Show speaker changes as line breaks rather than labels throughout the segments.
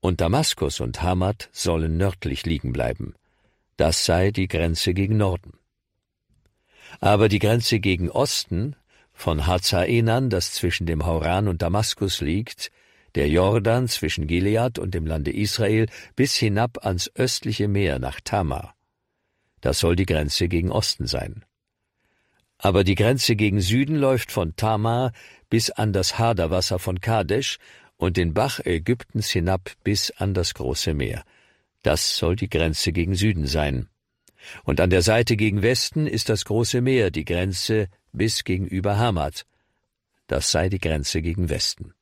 und Damaskus und Hamat sollen nördlich liegen bleiben. Das sei die Grenze gegen Norden. Aber die Grenze gegen Osten, von Hazaenan, das zwischen dem Hauran und Damaskus liegt, der Jordan zwischen Gilead und dem Lande Israel bis hinab ans östliche Meer nach Tamar. Das soll die Grenze gegen Osten sein. Aber die Grenze gegen Süden läuft von Tamar bis an das Haderwasser von Kadesh und den Bach Ägyptens hinab bis an das große Meer. Das soll die Grenze gegen Süden sein. Und an der Seite gegen Westen ist das große Meer, die Grenze bis gegenüber Hamat. Das sei die Grenze gegen Westen.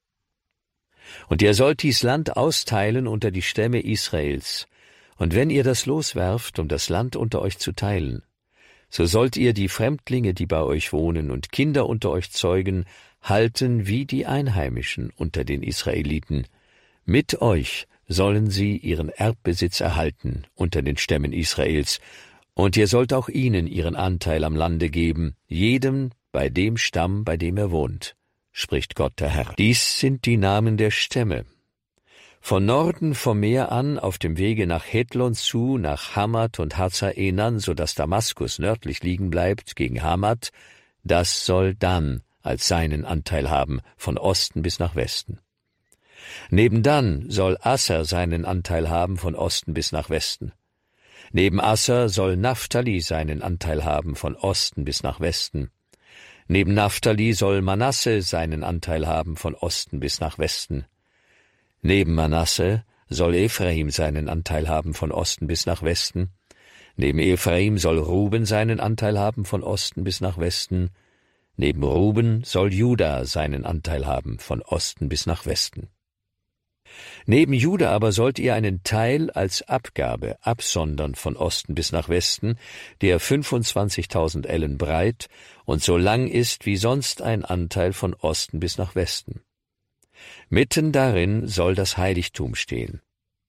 Und ihr sollt dies Land austeilen unter die Stämme Israels. Und wenn ihr das loswerft, um das Land unter euch zu teilen, so sollt ihr die Fremdlinge, die bei euch wohnen und Kinder unter euch zeugen, halten wie die Einheimischen unter den Israeliten. Mit euch sollen sie ihren Erbbesitz erhalten unter den Stämmen Israels, und ihr sollt auch ihnen ihren Anteil am Lande geben, jedem bei dem Stamm, bei dem er wohnt, spricht Gott der Herr. Dies sind die Namen der Stämme. Von Norden vom Meer an, auf dem Wege nach Hethlon zu, nach Hamat und Hazaenan, so dass Damaskus nördlich liegen bleibt, gegen Hamat, das soll Dan als seinen Anteil haben, von Osten bis nach Westen. Neben Dan soll Asser seinen Anteil haben, von Osten bis nach Westen. Neben Asser soll Naphtali seinen Anteil haben, von Osten bis nach Westen. Neben Naphtali soll Manasse seinen Anteil haben, von Osten bis nach Westen. Neben Manasse soll Ephraim seinen Anteil haben, von Osten bis nach Westen. Neben Ephraim soll Ruben seinen Anteil haben, von Osten bis nach Westen. Neben Ruben soll Juda seinen Anteil haben, von Osten bis nach Westen. Neben Juda aber sollt ihr einen Teil als Abgabe absondern von Osten bis nach Westen, der 25.000 Ellen breit und so lang ist wie sonst ein Anteil von Osten bis nach Westen. Mitten darin soll das Heiligtum stehen.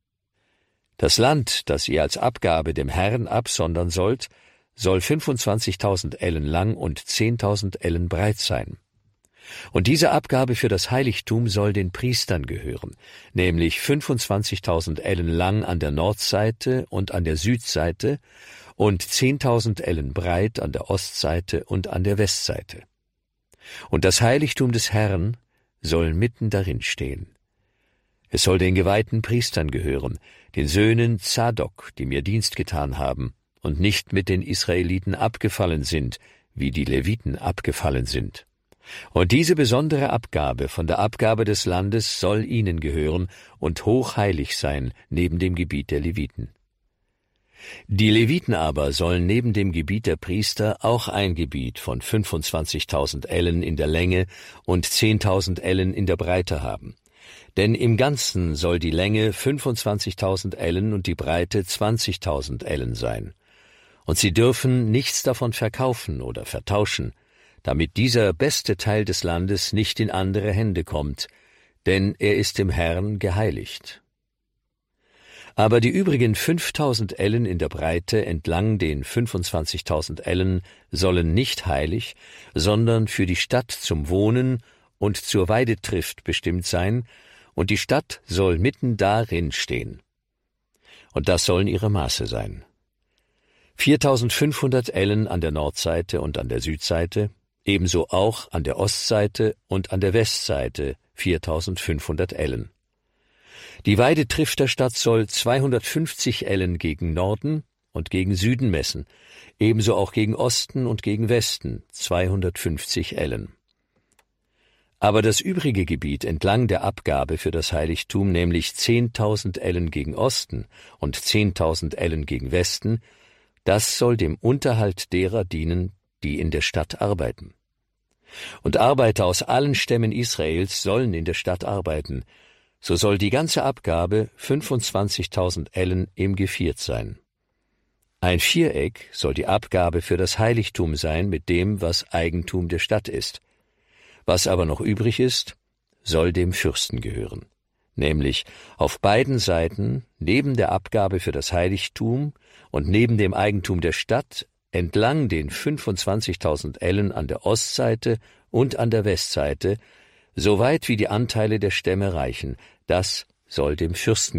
Das Land, das ihr als Abgabe dem Herrn absondern sollt, soll 25.000 Ellen lang und 10.000 Ellen breit sein. Und diese Abgabe für das Heiligtum soll den Priestern gehören, nämlich 25.000 Ellen lang an der Nordseite und an der Südseite und 10.000 Ellen breit an der Ostseite und an der Westseite. Und das Heiligtum des Herrn soll mitten darin stehen. Es soll den geweihten Priestern gehören, den Söhnen Zadok, die mir Dienst getan haben und nicht mit den Israeliten abgefallen sind, wie die Leviten abgefallen sind. Und diese besondere Abgabe von der Abgabe des Landes soll ihnen gehören und hochheilig sein neben dem Gebiet der Leviten. Die Leviten aber sollen neben dem Gebiet der Priester auch ein Gebiet von 25.000 Ellen in der Länge und 10.000 Ellen in der Breite haben. Denn im Ganzen soll die Länge 25.000 Ellen und die Breite 20.000 Ellen sein. Und sie dürfen nichts davon verkaufen oder vertauschen, damit dieser beste Teil des Landes nicht in andere Hände kommt, denn er ist dem Herrn geheiligt. Aber die übrigen 5.000 Ellen in der Breite entlang den 25.000 Ellen sollen nicht heilig, sondern für die Stadt zum Wohnen und zur Weidetrift bestimmt sein, und die Stadt soll mitten darin stehen. Und das sollen ihre Maße sein. 4.500 Ellen an der Nordseite und an der Südseite, ebenso auch an der Ostseite und an der Westseite 4.500 Ellen. Die Weidetrift der Stadt soll 250 Ellen gegen Norden und gegen Süden messen, ebenso auch gegen Osten und gegen Westen 250 Ellen. Aber das übrige Gebiet entlang der Abgabe für das Heiligtum, nämlich 10.000 Ellen gegen Osten und 10.000 Ellen gegen Westen, das soll dem Unterhalt derer dienen, die in der Stadt arbeiten. Und Arbeiter aus allen Stämmen Israels sollen in der Stadt arbeiten, so soll die ganze Abgabe 25.000 Ellen im Geviert sein. Ein Viereck soll die Abgabe für das Heiligtum sein mit dem, was Eigentum der Stadt ist. Was aber noch übrig ist, soll dem Fürsten gehören, nämlich auf beiden Seiten, neben der Abgabe für das Heiligtum und neben dem Eigentum der Stadt, entlang den 25.000 Ellen an der Ostseite und an der Westseite, so weit wie die Anteile der Stämme reichen, das soll dem Fürsten